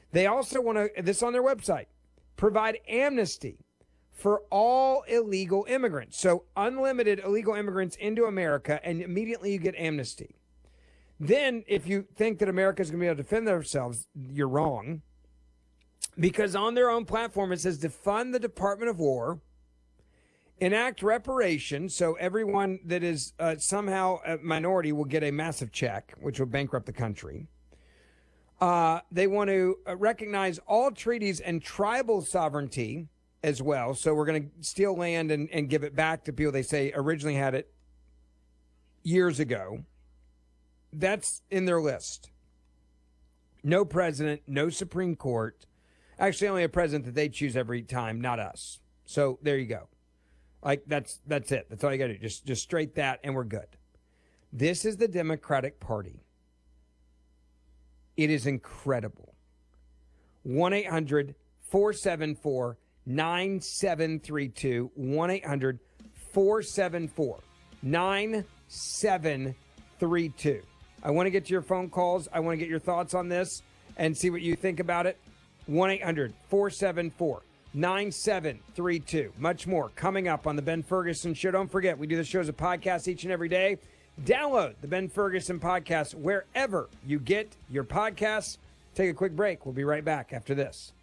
They also want to, this on their website, provide amnesty for all illegal immigrants. So unlimited illegal immigrants into America, and immediately you get amnesty. Then, if you think that America is going to be able to defend themselves, you're wrong. Because on their own platform, it says defund the Department of War, enact reparations, so everyone that is somehow a minority will get a massive check, which will bankrupt the country. They want to recognize all treaties and tribal sovereignty as well. So we're going to steal land and give it back to people they say originally had it years ago. That's in their list. No president, no Supreme Court. Actually, only a president that they choose every time, not us. So there you go. Like that's it. That's all you got to do. Just straight that, and we're good. This is the Democratic Party. It is incredible. 1-800-474-9732. 1-800-474-9732. I want to get to your phone calls. I want to get your thoughts on this and see what you think about it. 1-800-474-9732. Much more coming up on The Ben Ferguson Show. Don't forget, we do the show as a podcast each and every day. Download the Ben Ferguson podcast wherever you get your podcasts. Take a quick break. We'll be right back after this.